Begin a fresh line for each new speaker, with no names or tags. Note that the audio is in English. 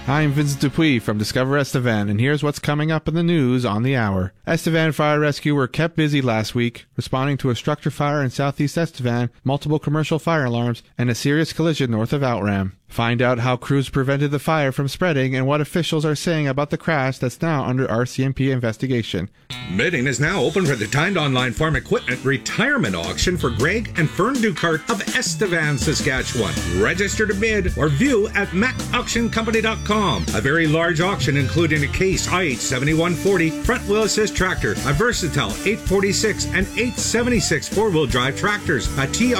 I'm Vincent Dupuis from Discover Estevan, and here's what's coming up in the news on the hour. Estevan Fire Rescue were kept busy last week, responding to a structure fire in southeast Estevan, multiple commercial fire alarms, and a serious collision north of Outram. Find out how crews prevented the fire from spreading and what officials are saying about the crash that's now under RCMP investigation.
Bidding is now open for the timed online farm equipment retirement auction for Greg and Fern Ducart of Estevan, Saskatchewan. Register to bid or view at macauctioncompany.com. A very large auction including a Case IH 7140 front wheel assist tractor, a Versatile 846 and 876 four-wheel drive tractors, a